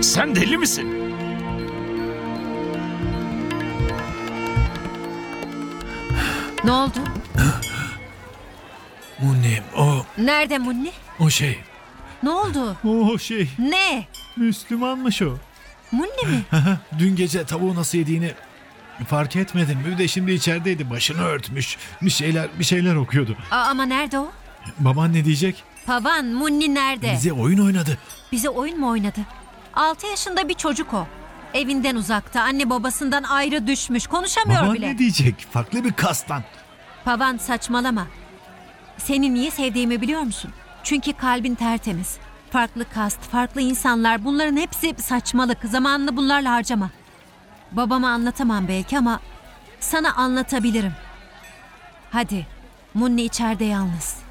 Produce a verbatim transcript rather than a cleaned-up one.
Sen deli misin? Ne oldu? Munni, o, Nerede Munni? o şey. Ne oldu? O şey. Ne? Müslümanmış o. Munni mi? Dün gece tavuğu nasıl yediğini fark etmedim. Bir de şimdi içerideydi. Başını örtmüş. Bir şeyler bir şeyler okuyordu. Aa, ama nerede o? Baban ne diyecek? Pavan, Munni nerede? Bize oyun oynadı. Bize oyun mu oynadı? Altı yaşında bir çocuk o. Evinden uzakta, anne babasından ayrı düşmüş. Konuşamıyor Baban bile. ne diyecek? Farklı bir kastan. Pavan, saçmalama. Seni niye sevdiğimi biliyor musun? Çünkü kalbin tertemiz. Farklı kast, farklı insanlar, bunların hepsi saçmalık. Zamanını bunlarla harcama. Babama anlatamam belki ama sana anlatabilirim. Hadi, Munni içeride yalnız.